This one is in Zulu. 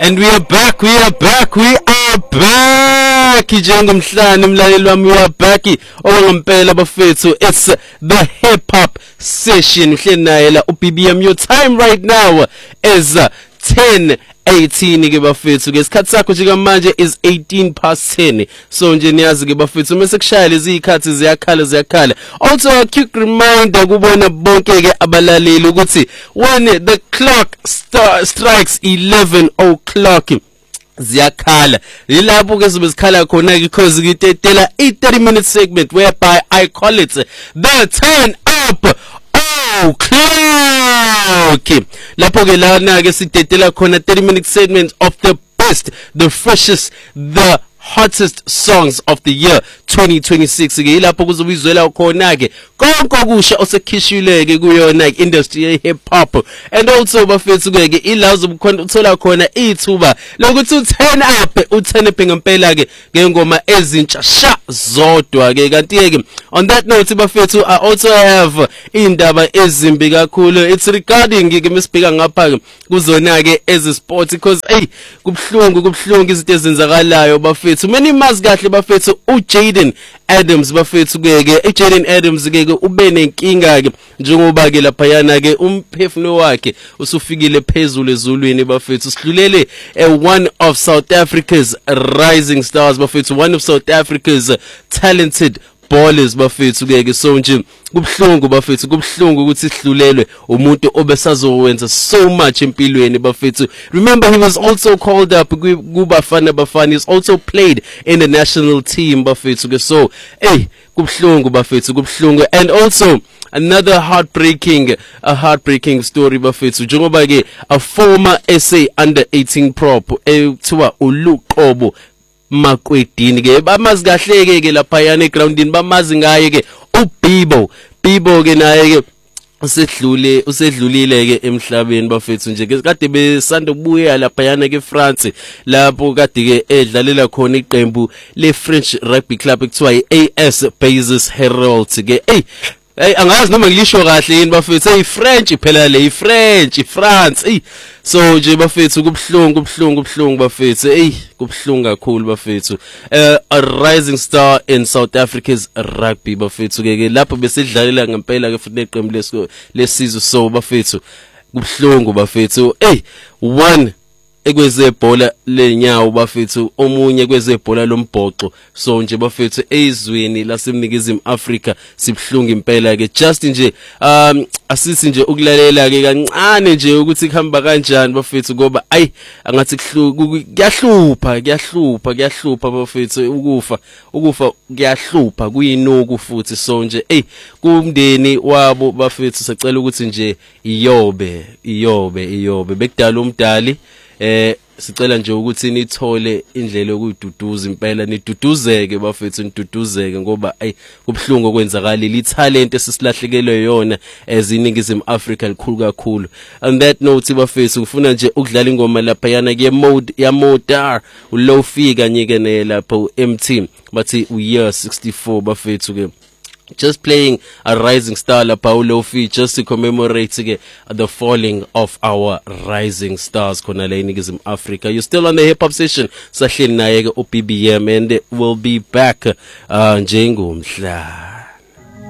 And we are back. Njengomhlanje umlaleli wami we are back. Ongempela bafethu. It's the hip hop session. Uhleli naye la uBBM. Your time right now is 10:18 ke bafethu. Ke isikhathi sakho nje manje is 10:18. So nje niyazi ke bafethu mase kushaya lezi ikhathi ziyakhala. Also a quick reminder kubona bonke ke abalaleli ukuthi when the clock strikes 11 o'clock ziyakhala yilapho ke sibe sikhala khona because ngitetela a 30-minute segment whereby I call it the turn up clock. Lapho ke lana ke sitetela khona 30-minute segment of the best, the freshest, the hottest songs of the year 2026 ke lapho kuzobizwela khona ke konke okusha osekhishileke kuyona industry ye hip hop. And also bafethu ke ilazo bukhona uthola khona ithuba lokuthi u-turn up ngempela ke ngengoma ezintsha sha zodwa ke kanti ke on that note bafethu I also have indaba ezimbi kakhulu. It's regarding ke mesibheka ngapha ke kuzona ke ezi sports because kubhlungu izinto ezenzakalayo bafethu. Many mazi kahle bafethu uJaden Adams bafethu ke Jaden Adams ke ube nenkinga ke njengoba ke lapha yana ke umphefumulo wakhe usufikile phezulu ezulwini bafethu. Sidlulele one of South Africa's rising stars bafethu, one of South Africa's talented ballers bafethu ke so nje kubhlungu bafethu, kubhlungu ukuthi sihlulelwe umuntu obesazowenza so much empilweni bafethu. Remember he was also called up kuBafana Bafana. He's also played in the national team bafethu ke so kubhlungu bafethu, kubhlungu. And also another heartbreaking story bafethu njengoba ke a former SA under 18 prop ekuthiwa uLuqobo Makwedini ke bamazi kahle ke lapha yana egroundini bamazi ngaye ke uBibo ke naye ke usedlulile ke emhlabeni bafethu nje ke kade besanda kubuya lapha yana ke France lapho kade ke edlalela khona iqembu le French rugby club ekuthiwa iAS Basis Herald ke angazi noma ngilisho kahle yini bafethu French phela le France so nje bafethu kubhlungu bafethu kubhlungu kakhulu bafethu. A rising star in South Africa's rugby bafethu ke lapho besidlalela ngempela ke futhi neqembu lesizwe so bafethu kubhlungu bafethu. One ekwezebhola lenyawo bafethu, omunye kwezebhola lombhoxo so nje bafethu ezweni laseNingizimu Afrika sibhlungu impela ke. Just nje asithi nje ukulalela ke kancane nje ukuthi kuhamba kanjani bafethu ngoba angathi kuyahlupha bafethu. Ukufa kuyahlupha kuyinuku futhi so nje kumndeni wabo bafethu sacela ukuthi nje iyobe bekudala umdali. Sicela nje ukuthi nithole indlela yokududuza impela, niduduzeke bafethu, niduduzeke ngoba kubhlungu okwenzakalile italent esisilahlekele yona eziningizimu Africa likhulu kakhulu. On that note bafethu ngifuna nje ukudlala ingoma lapha yana ke ya Modar uLofi kanye ke lapha uMT bathi uyear 64 bafethu ke. Just playing a rising star la Paulo Fi just to commemorate the falling of our rising stars khona la eNingizimu Africa. You're still on the hip hop session sahleli naye ke uBBM and we'll be back njengomhla.